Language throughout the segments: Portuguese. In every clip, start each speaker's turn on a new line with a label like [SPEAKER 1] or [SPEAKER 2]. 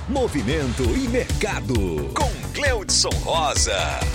[SPEAKER 1] movimento e mercado, com Cleudson Rosa.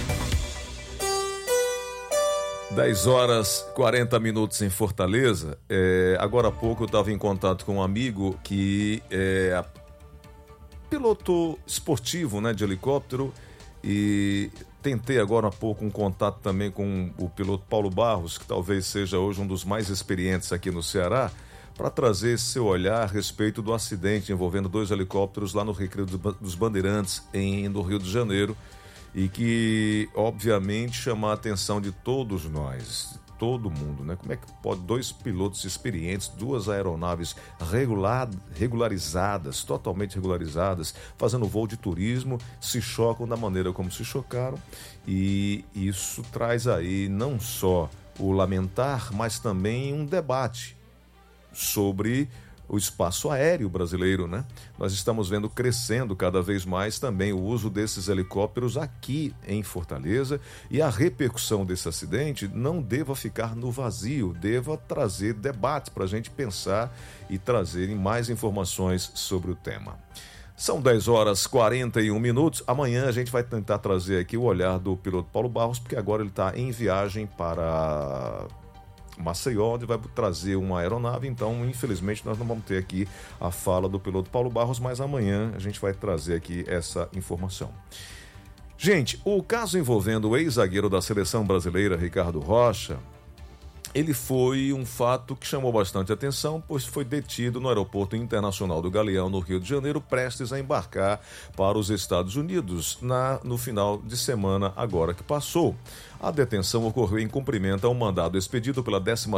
[SPEAKER 2] 10h40 em Fortaleza. Agora há pouco eu estava em contato com um amigo que é piloto esportivo, né, de helicóptero, e tentei agora há pouco um contato também com o piloto Paulo Barros, que talvez seja hoje um dos mais experientes aqui no Ceará, para trazer seu olhar a respeito do acidente envolvendo 2 helicópteros lá no Recreio dos Bandeirantes, no Rio de Janeiro, e que, obviamente, chama a atenção de todos nós, todo mundo, né? Como é que pode 2 pilotos experientes, 2 aeronaves regularizadas, totalmente regularizadas, fazendo voo de turismo, se chocam da maneira como se chocaram, e isso traz aí não só o lamentar, mas também um debate sobre o espaço aéreo brasileiro, né? Nós estamos vendo crescendo cada vez mais também o uso desses helicópteros aqui em Fortaleza, e a repercussão desse acidente não deva ficar no vazio, deva trazer debate para a gente pensar e trazerem mais informações sobre o tema. São 10h41. Amanhã a gente vai tentar trazer aqui o olhar do piloto Paulo Barros, porque agora ele está em viagem para Maceió, onde vai trazer uma aeronave. Então, infelizmente, nós não vamos ter aqui a fala do piloto Paulo Barros, mas amanhã a gente vai trazer aqui essa informação. Gente, o caso envolvendo o ex-zagueiro da seleção brasileira, Ricardo Rocha, ele foi um fato que chamou bastante atenção, pois foi detido no Aeroporto Internacional do Galeão, no Rio de Janeiro, prestes a embarcar para os Estados Unidos no final de semana agora que passou. A detenção ocorreu em cumprimento a um mandado expedido pela 16ª